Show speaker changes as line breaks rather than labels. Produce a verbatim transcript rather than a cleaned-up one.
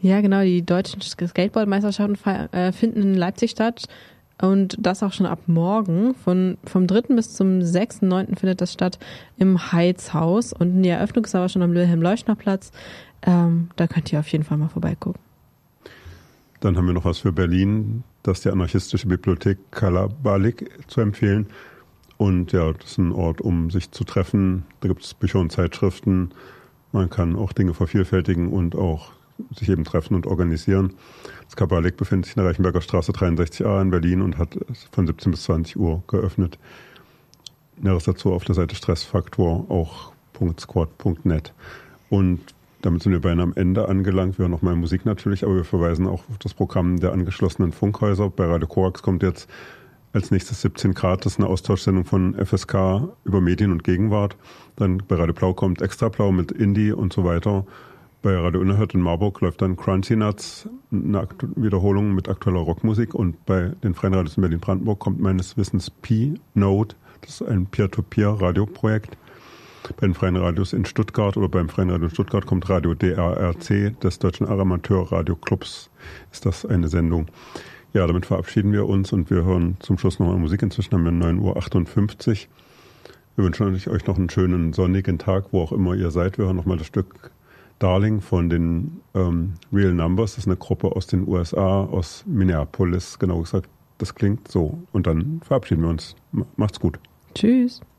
Ja, genau. Die deutschen Skateboard-Meisterschaften äh, finden in Leipzig statt. Und das auch schon ab morgen. Von, vom dritten bis zum sechsten neunten findet das statt im Heizhaus. Und die Eröffnung ist aber schon am Wilhelm-Leuschner-Platz. Ähm, da könnt ihr auf jeden Fall mal vorbeigucken.
Dann haben wir noch was für Berlin. Das ist die anarchistische Bibliothek Kalabalik zu empfehlen. Und ja, das ist ein Ort, um sich zu treffen. Da gibt es Bücher und Zeitschriften. Man kann auch Dinge vervielfältigen und auch sich eben treffen und organisieren. Das Kabalik befindet sich in der Reichenberger Straße dreiundsechzig a in Berlin und hat von siebzehn bis zwanzig Uhr geöffnet. Näheres dazu auf der Seite Stressfaktor, auch .squad punkt net. Und damit sind wir beinahe am Ende angelangt. Wir hören noch mal Musik natürlich, aber wir verweisen auch auf das Programm der angeschlossenen Funkhäuser. Bei Radio Korax kommt jetzt als nächstes siebzehn Grad, das ist eine Austauschsendung von F S K über Medien und Gegenwart. Dann bei Radio Blau kommt Extra Blau mit Indie und so weiter. Bei Radio Unerhört in Marburg läuft dann Crunchy Nuts, eine Aktu- Wiederholung mit aktueller Rockmusik. Und bei den Freien Radios in Berlin-Brandenburg kommt meines Wissens P-Note, das ist ein Peer-to-Peer-Radioprojekt. Bei den Freien Radios in Stuttgart oder beim Freien Radio in Stuttgart kommt Radio D R R C des Deutschen Amateur-Radio-Clubs. Ist das eine Sendung? Ja, damit verabschieden wir uns und wir hören zum Schluss nochmal Musik. Inzwischen haben wir neun Uhr achtundfünfzig. Wir wünschen euch noch einen schönen sonnigen Tag, wo auch immer ihr seid. Wir hören nochmal das Stück Darling von den ähm, Real Numbers. Das ist eine Gruppe aus den U S A, aus Minneapolis, genau gesagt. Das klingt so. Und dann verabschieden wir uns. Macht's gut.
Tschüss.